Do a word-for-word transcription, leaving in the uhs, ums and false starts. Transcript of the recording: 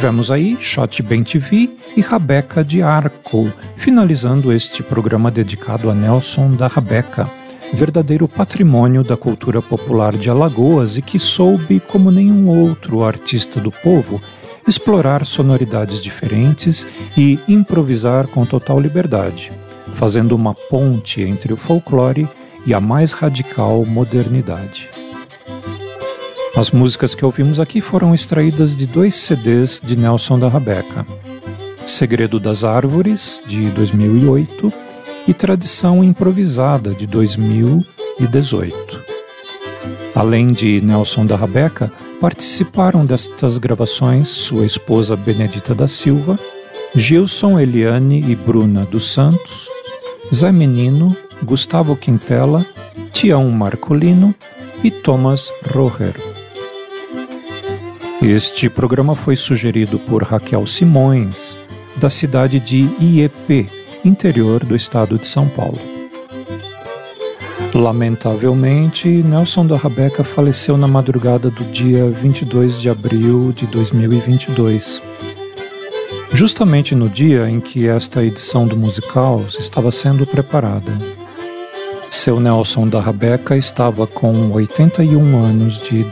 Tivemos aí Shot Bem T V e Rabeca de Arco, finalizando este programa dedicado a Nelson da Rabeca, verdadeiro patrimônio da cultura popular de Alagoas e que soube, como nenhum outro artista do povo, explorar sonoridades diferentes e improvisar com total liberdade, fazendo uma ponte entre o folclore e a mais radical modernidade. As músicas que ouvimos aqui foram extraídas de dois C Ds de Nelson da Rabeca: Segredo das Árvores, de dois mil e oito, e Tradição Improvisada, de dois mil e dezoito. Além de Nelson da Rabeca, participaram destas gravações sua esposa Benedita da Silva, Gilson, Eliane e Bruna dos Santos, Zé Menino, Gustavo Quintela, Tião Marcolino e Thomas Roher. Este programa foi sugerido por Raquel Simões, da cidade de Iepê, interior do estado de São Paulo. Lamentavelmente, Nelson da Rabeca faleceu na madrugada do dia vinte e dois de abril de dois mil e vinte e dois, justamente no dia em que esta edição do musical estava sendo preparada. Seu Nelson da Rabeca estava com oitenta e um anos de idade.